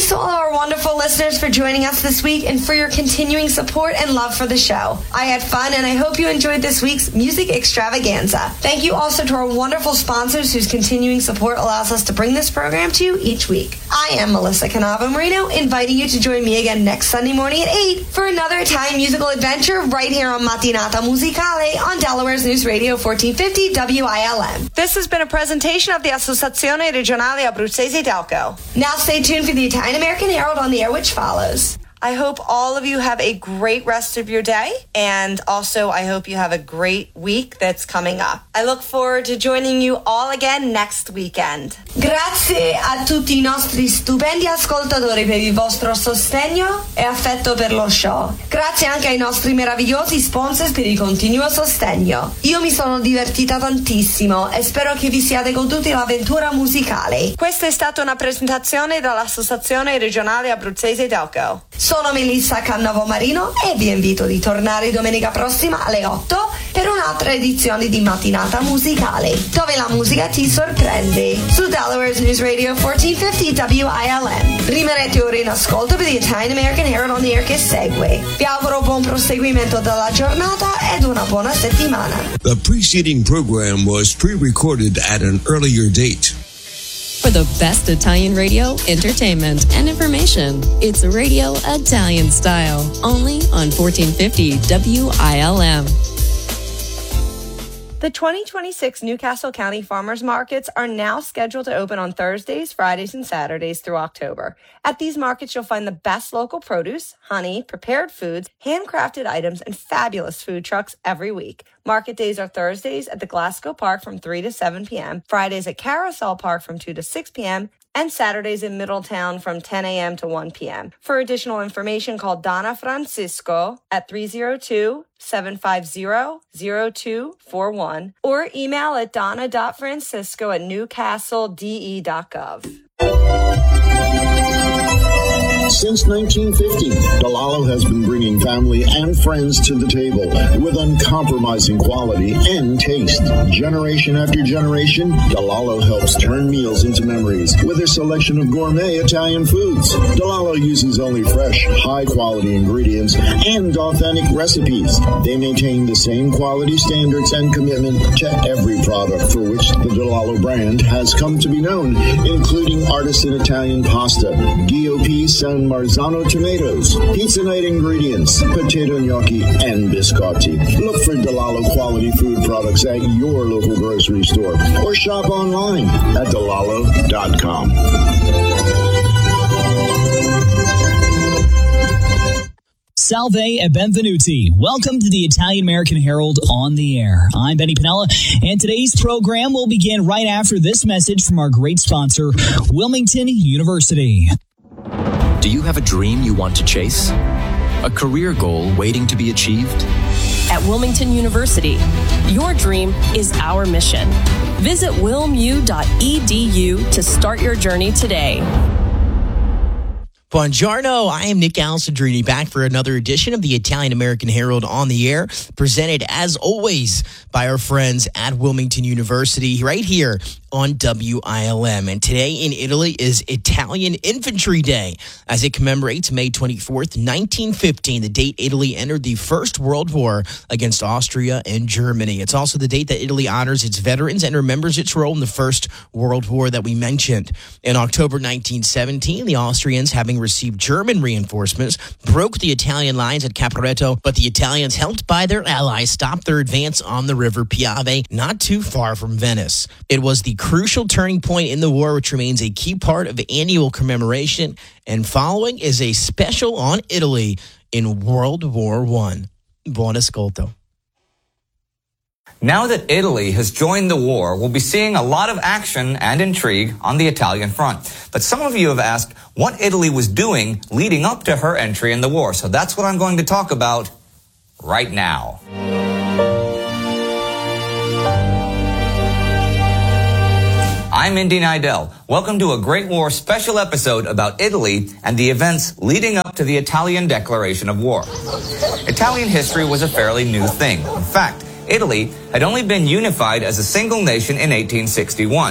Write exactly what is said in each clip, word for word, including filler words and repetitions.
Thanks to all our wonderful listeners for joining us this week and for your continuing support and love for the show. I had fun, and I hope you enjoyed this week's music extravaganza. Thank you also to our wonderful sponsors whose continuing support allows us to bring this program to you each week. I am Melissa Canava Marino, inviting you to join me again next Sunday morning at eight for another Italian musical adventure right here on Mattinata Musicale on Delaware's News Radio fourteen fifty W I L M. This has been a presentation of the Associazione Regionale Abruzzese Delco. Now stay tuned for the Italian American Herald on the air, which follows. I hope all of you have a great rest of your day, and also I hope you have a great week that's coming up. I look forward to joining you all again next weekend. Grazie a tutti I nostri stupendi ascoltatori per il vostro sostegno e affetto per lo show. Grazie anche ai nostri meravigliosi sponsor per il continuo sostegno. Io mi sono divertita tantissimo e spero che vi siate goduti l'avventura musicale. Questa è stata una presentazione dall'Associazione Regionale Abruzzese Delco. Sono Melissa Cannavo Marino e vi invito a tornare domenica prossima alle otto per un'altra edizione di Mattinata Musicale, dove la musica ti sorprende, su Delaware's News Radio fourteen fifty W I L M. Rimanete ora in ascolto per the Italian American Herald on the air che segue. Vi auguro buon proseguimento della giornata ed una buona settimana. The preceding program was pre-recorded at an earlier date. For the best Italian radio, entertainment, and information, it's Radio Italian Style, only on fourteen fifty W I L M. The twenty twenty-six Newcastle County Farmers Markets are now scheduled to open on Thursdays, Fridays, and Saturdays through October. At these markets, you'll find the best local produce, honey, prepared foods, handcrafted items, and fabulous food trucks every week. Market days are Thursdays at the Glasgow Park from three to seven p.m., Fridays at Carousel Park from two to six p.m., and Saturdays in Middletown from ten a.m. to one p.m. For additional information, call Donna Francisco at three oh two, seven five zero, zero two four one or email at donna dot francisco at newcastle d e dot gov. Since nineteen fifty, DeLallo has been bringing family and friends to the table with uncompromising quality and taste. Generation after generation, DeLallo helps turn meals into memories with their selection of gourmet Italian foods. DeLallo uses only fresh, high-quality ingredients and authentic recipes. They maintain the same quality standards and commitment to every product for which the DeLallo brand has come to be known, including artisan Italian pasta, D O P San Marzano tomatoes, pizza night ingredients, potato gnocchi, and biscotti. Look for DeLallo quality food products at your local grocery store or shop online at delallo dot com. Salve e benvenuti. Welcome to the Italian American Herald on the air. I'm Benny Pinella, and today's program will begin right after this message from our great sponsor, Wilmington University. Do you have a dream you want to chase? A career goal waiting to be achieved? At Wilmington University, your dream is our mission. Visit wilmu dot e d u to start your journey today. Buongiorno, I am Nick Alessandrini, back for another edition of the Italian American Herald on the air, presented as always by our friends at Wilmington University right here on W I L M. And today in Italy is Italian Infantry Day, as it commemorates May twenty-fourth, nineteen fifteen, the date Italy entered the First World War against Austria and Germany. It's also the date that Italy honors its veterans and remembers its role in the First World War that we mentioned. In October nineteen seventeen, the Austrians, having received German reinforcements, broke the Italian lines at Caporetto, but the Italians, helped by their allies, stopped their advance on the river Piave, not too far from Venice. It was the crucial turning point in the war, which remains a key part of annual commemoration, and following is a special on Italy in World War One. Buon ascolto. Now that Italy has joined the war, we'll be seeing a lot of action and intrigue on the Italian front. But some of you have asked what Italy was doing leading up to her entry in the war. So that's what I'm going to talk about right now. I'm Indy Nidell. Welcome to a Great War special episode about Italy and the events leading up to the Italian declaration of war. Italian history was a fairly new thing. In fact, Italy had only been unified as a single nation in eighteen sixty-one.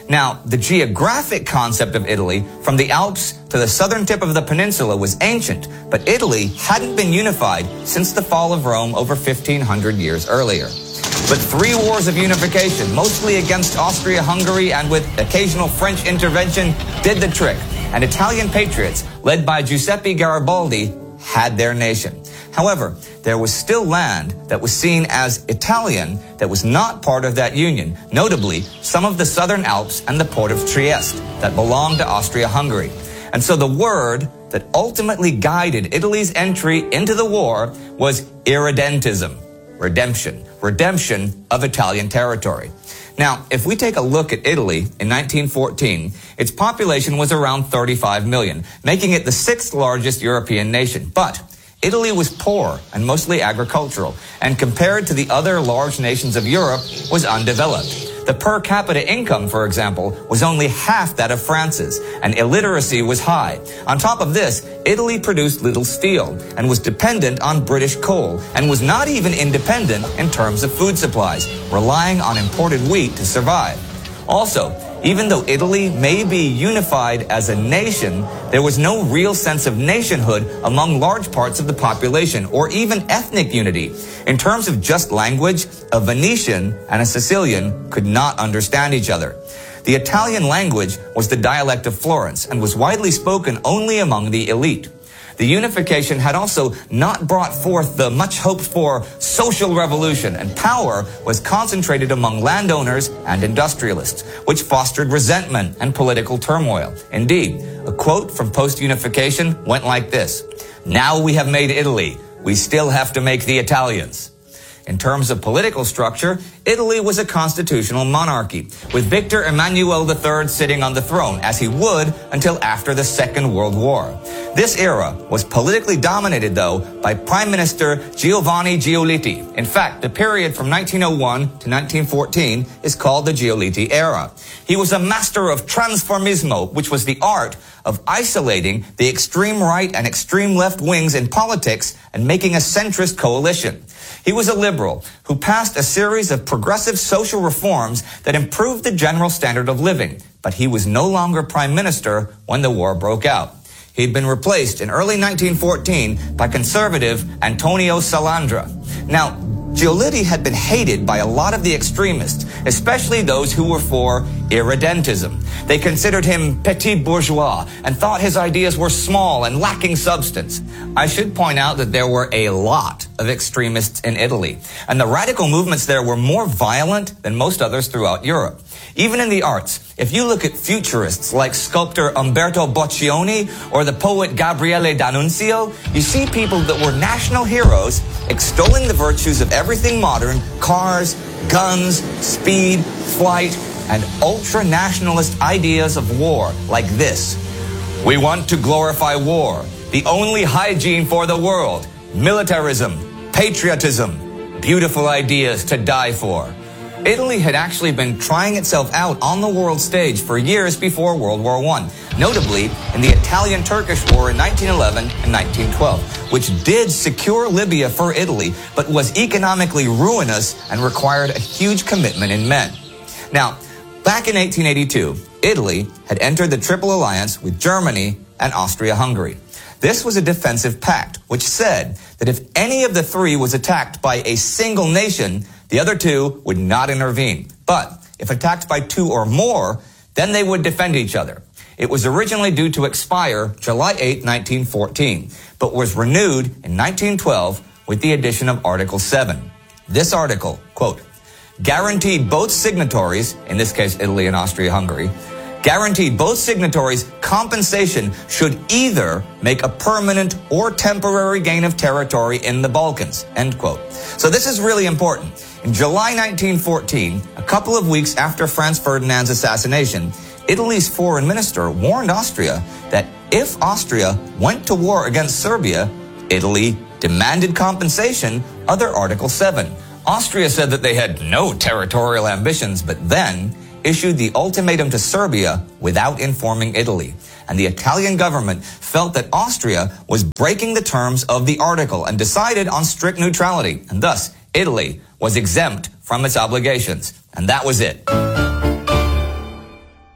Now, the geographic concept of Italy, from the Alps to the southern tip of the peninsula, was ancient, but Italy hadn't been unified since the fall of Rome over fifteen hundred years earlier. But three wars of unification, mostly against Austria-Hungary and with occasional French intervention, did the trick, and Italian patriots, led by Giuseppe Garibaldi, had their nation. However, there was still land that was seen as Italian that was not part of that union, notably some of the southern Alps and the port of Trieste that belonged to Austria-Hungary. And so the word that ultimately guided Italy's entry into the war was irredentism, redemption, redemption of Italian territory. Now, if we take a look at Italy in nineteen fourteen, its population was around thirty-five million, making it the sixth largest European nation. But Italy was poor and mostly agricultural, and compared to the other large nations of Europe, was undeveloped. The per capita income, for example, was only half that of France's, and illiteracy was high. On top of this, Italy produced little steel and was dependent on British coal, and was not even independent in terms of food supplies, relying on imported wheat to survive. Also, even though Italy may be unified as a nation, there was no real sense of nationhood among large parts of the population, or even ethnic unity. In terms of just language, a Venetian and a Sicilian could not understand each other. The Italian language was the dialect of Florence and was widely spoken only among the elite. The unification had also not brought forth the much-hoped-for social revolution, and power was concentrated among landowners and industrialists, which fostered resentment and political turmoil. Indeed, a quote from post-unification went like this: "Now we have made Italy, we still have to make the Italians." In terms of political structure, Italy was a constitutional monarchy, with Victor Emmanuel the Third sitting on the throne, as he would until after the Second World War. This era was politically dominated, though, by Prime Minister Giovanni Giolitti. In fact, the period from nineteen oh one to nineteen fourteen is called the Giolitti era. He was a master of transformismo, which was the art of isolating the extreme right and extreme left wings in politics and making a centrist coalition. He was a liberal who passed a series of progressive social reforms that improved the general standard of living, but he was no longer prime minister when the war broke out. He'd been replaced in early nineteen fourteen by conservative Antonio Salandra. Now, Giolitti had been hated by a lot of the extremists, especially those who were for irredentism. They considered him petit bourgeois and thought his ideas were small and lacking substance. I should point out that there were a lot of extremists in Italy, and the radical movements there were more violent than most others throughout Europe. Even in the arts, if you look at futurists like sculptor Umberto Boccioni or the poet Gabriele D'Annunzio, you see people that were national heroes extolling the virtues of everything modern: cars, guns, speed, flight, and ultra-nationalist ideas of war, like this: "We want to glorify war, the only hygiene for the world, militarism, patriotism, beautiful ideas to die for." Italy had actually been trying itself out on the world stage for years before World War One, notably in the Italian-Turkish War in nineteen eleven and nineteen twelve, which did secure Libya for Italy, but was economically ruinous and required a huge commitment in men. Now, back in eighteen eighty-two, Italy had entered the Triple Alliance with Germany and Austria-Hungary. This was a defensive pact, which said that if any of the three was attacked by a single nation, the other two would not intervene. But if attacked by two or more, then they would defend each other. It was originally due to expire July eighth, nineteen fourteen, but was renewed in nineteen twelve with the addition of Article seven. This article, quote, guaranteed both signatories, in this case Italy and Austria-Hungary, guaranteed both signatories compensation should either make a permanent or temporary gain of territory in the Balkans, end quote. So this is really important. In July nineteen fourteen, a couple of weeks after Franz Ferdinand's assassination, Italy's foreign minister warned Austria that if Austria went to war against Serbia, Italy demanded compensation under Article seven. Austria said that they had no territorial ambitions, but then issued the ultimatum to Serbia without informing Italy. And the Italian government felt that Austria was breaking the terms of the article and decided on strict neutrality. And thus, Italy was exempt from its obligations. And that was it.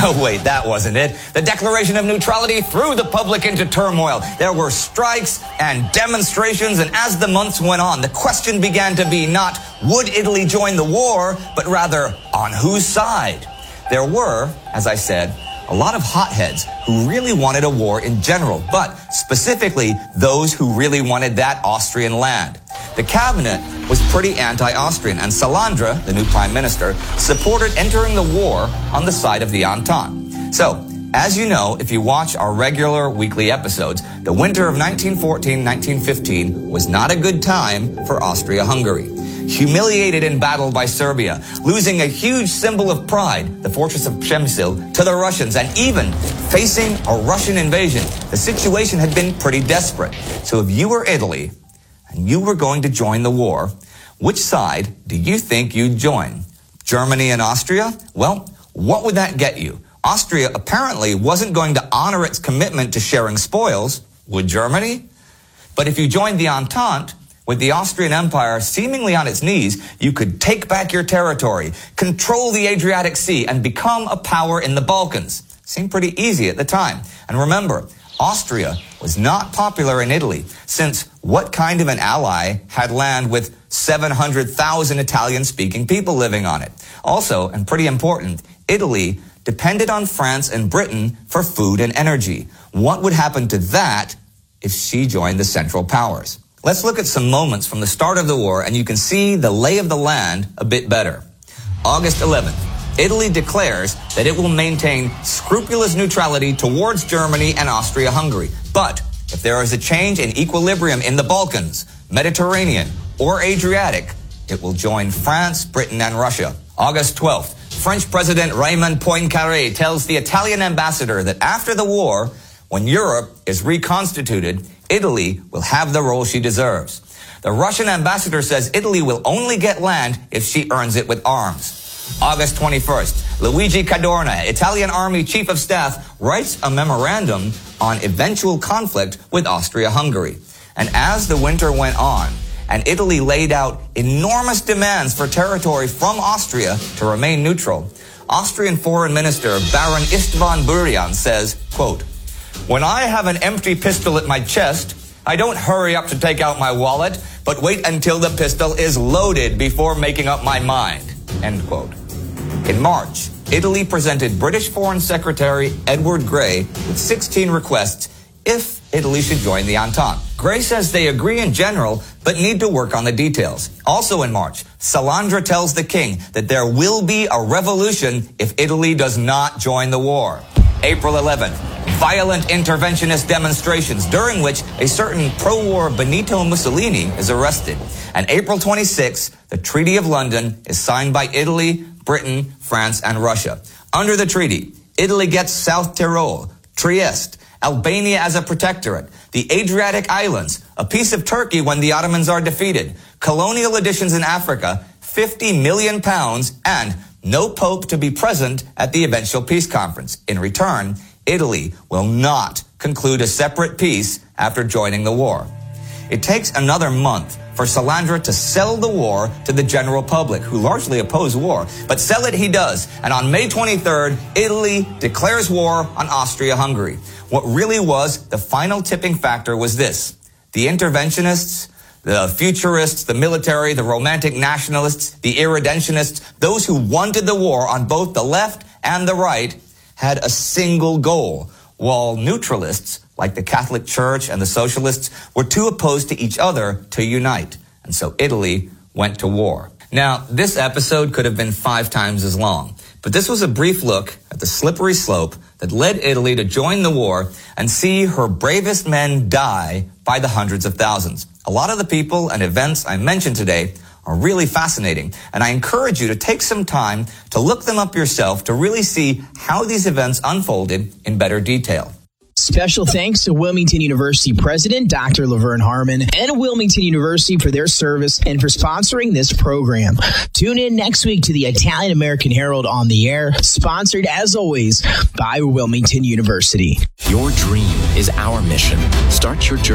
No, wait, that wasn't it. The declaration of neutrality threw the public into turmoil. There were strikes and demonstrations, and as the months went on, the question began to be not, would Italy join the war, but rather, on whose side? There were, as I said, a lot of hotheads who really wanted a war in general, but specifically those who really wanted that Austrian land. The cabinet was pretty anti-Austrian, and Salandra, the new prime minister, supported entering the war on the side of the Entente. So, as you know, if you watch our regular weekly episodes, the winter of nineteen fourteen nineteen fifteen was not a good time for Austria-Hungary. Humiliated in battle by Serbia, losing a huge symbol of pride, the fortress of Przemysl, to the Russians, and even facing a Russian invasion, the situation had been pretty desperate. So if you were Italy, and you were going to join the war, which side do you think you'd join? Germany and Austria? Well, what would that get you? Austria apparently wasn't going to honor its commitment to sharing spoils. Would Germany? But if you joined the Entente, with the Austrian Empire seemingly on its knees, you could take back your territory, control the Adriatic Sea, and become a power in the Balkans. Seemed pretty easy at the time. And remember, Austria was not popular in Italy, since what kind of an ally had land with seven hundred thousand Italian-speaking people living on it? Also, and pretty important, Italy depended on France and Britain for food and energy. What would happen to that if she joined the Central Powers? Let's look at some moments from the start of the war, and you can see the lay of the land a bit better. August eleventh, Italy declares that it will maintain scrupulous neutrality towards Germany and Austria-Hungary. But if there is a change in equilibrium in the Balkans, Mediterranean, or Adriatic, it will join France, Britain, and Russia. August twelfth, French President Raymond Poincaré tells the Italian ambassador that after the war, when Europe is reconstituted, Italy will have the role she deserves. The Russian ambassador says Italy will only get land if she earns it with arms. August twenty-first, Luigi Cadorna, Italian Army Chief of Staff, writes a memorandum on eventual conflict with Austria-Hungary. And as the winter went on, and Italy laid out enormous demands for territory from Austria to remain neutral, Austrian Foreign Minister Baron Istvan Burian says, quote, "When I have an empty pistol at my chest, I don't hurry up to take out my wallet, but wait until the pistol is loaded before making up my mind." End quote. In March, Italy presented British Foreign Secretary Edward Grey with sixteen requests if Italy should join the Entente. Grey says they agree in general, but need to work on the details. Also in March, Salandra tells the king that there will be a revolution if Italy does not join the war. April eleventh, violent interventionist demonstrations during which a certain pro-war Benito Mussolini is arrested. And April twenty-sixth, the Treaty of London is signed by Italy, Britain, France, and Russia. Under the treaty, Italy gets South Tyrol, Trieste, Albania as a protectorate, the Adriatic Islands, a piece of Turkey when the Ottomans are defeated, colonial additions in Africa, fifty million pounds, and no pope to be present at the eventual peace conference. In return, Italy will not conclude a separate peace after joining the war. It takes another month for Salandra to sell the war to the general public, who largely oppose war. But sell it he does. And on May twenty-third, Italy declares war on Austria-Hungary. What really was the final tipping factor was this. The interventionists, the futurists, the military, the romantic nationalists, the irredentionists, those who wanted the war on both the left and the right, had a single goal, while neutralists, like the Catholic Church and the socialists, were too opposed to each other to unite. And so Italy went to war. Now, this episode could have been five times as long, but this was a brief look at the slippery slope that led Italy to join the war and see her bravest men die by the hundreds of thousands. A lot of the people and events I mentioned today are really fascinating, and I encourage you to take some time to look them up yourself to really see how these events unfolded in better detail. Special thanks to Wilmington University President Doctor Laverne Harmon and Wilmington University for their service and for sponsoring this program. Tune in next week to the Italian American Herald on the Air, sponsored as always by Wilmington University. Your dream is our mission. Start your journey.